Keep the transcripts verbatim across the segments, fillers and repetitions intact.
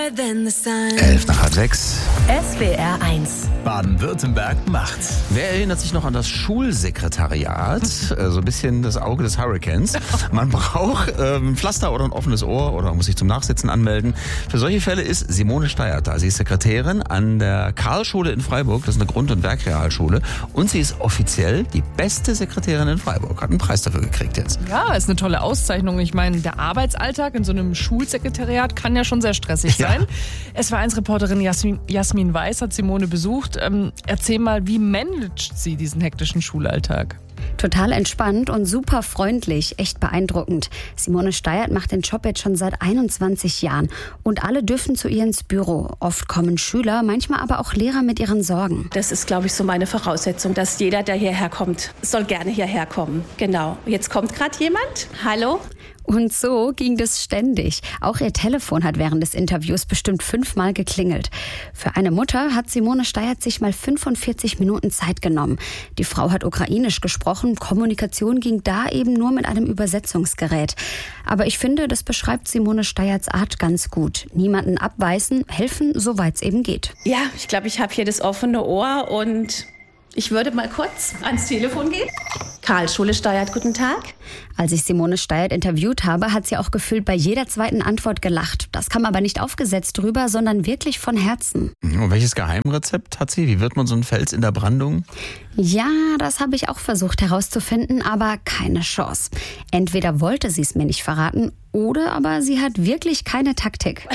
Elf nach halb sechs. S W R eins. Baden-Württemberg macht's. Wer erinnert sich noch an das Schulsekretariat? äh, so ein bisschen das Auge des Hurrikans. Man braucht ähm, ein Pflaster oder ein offenes Ohr oder muss sich zum Nachsitzen anmelden. Für solche Fälle ist Simone Steiert da. Sie ist Sekretärin an der Karlschule in Freiburg. Das ist eine Grund- und Werkrealschule. Und sie ist offiziell die beste Sekretärin in Freiburg. Hat einen Preis dafür gekriegt jetzt. Ja, ist eine tolle Auszeichnung. Ich meine, der Arbeitsalltag in so einem Schulsekretariat kann ja schon sehr stressig sein. Ja. S W R eins Reporterin Jasmin, Jasmin Weiß hat Simone besucht. Ähm, erzähl mal, wie managt sie diesen hektischen Schulalltag? Total entspannt und super freundlich, echt beeindruckend. Simone Steiert macht den Job jetzt schon seit einundzwanzig Jahren und alle dürfen zu ihr ins Büro. Oft kommen Schüler, manchmal aber auch Lehrer mit ihren Sorgen. Das ist, glaube ich, so meine Voraussetzung, dass jeder, der hierher kommt, soll gerne hierher kommen. Genau. Jetzt kommt gerade jemand. Hallo? Und so ging das ständig. Auch ihr Telefon hat während des Interviews bestimmt fünfmal geklingelt. Für eine Mutter hat Simone Steiert sich mal fünfundvierzig Minuten Zeit genommen. Die Frau hat ukrainisch gesprochen. Kommunikation ging da eben nur mit einem Übersetzungsgerät. Aber ich finde, das beschreibt Simone Steierts Art ganz gut. Niemanden abweisen, helfen, soweit es eben geht. Ja, ich glaube, ich habe hier das offene Ohr und ich würde mal kurz ans Telefon gehen. Karlschule Steiert, guten Tag. Als ich Simone Steiert interviewt habe, hat sie auch gefühlt bei jeder zweiten Antwort gelacht. Das kam aber nicht aufgesetzt drüber, sondern wirklich von Herzen. Und welches Geheimrezept hat sie? Wie wird man so ein Fels in der Brandung? Ja, das habe ich auch versucht herauszufinden, aber keine Chance. Entweder wollte sie es mir nicht verraten oder aber sie hat wirklich keine Taktik.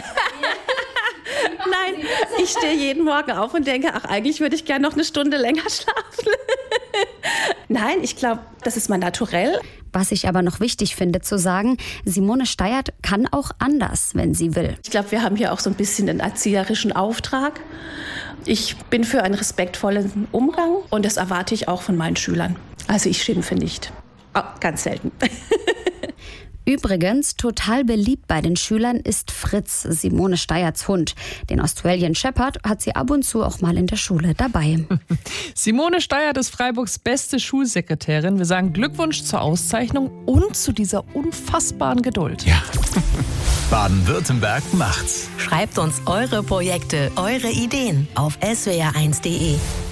Nein, ich stehe jeden Morgen auf und denke, ach, eigentlich würde ich gerne noch eine Stunde länger schlafen. Nein, ich glaube, das ist mal naturell. Was ich aber noch wichtig finde zu sagen, Simone Steiert kann auch anders, wenn sie will. Ich glaube, wir haben hier auch so ein bisschen einen erzieherischen Auftrag. Ich bin für einen respektvollen Umgang und das erwarte ich auch von meinen Schülern. Also ich schimpfe nicht. Oh, ganz selten. Übrigens, total beliebt bei den Schülern ist Fritz, Simone Steierts Hund. Den Australian Shepherd hat sie ab und zu auch mal in der Schule dabei. Simone Steiert ist Freiburgs beste Schulsekretärin. Wir sagen Glückwunsch zur Auszeichnung und zu dieser unfassbaren Geduld. Ja. Baden-Württemberg macht's. Schreibt uns eure Projekte, eure Ideen auf s w r eins punkt d e.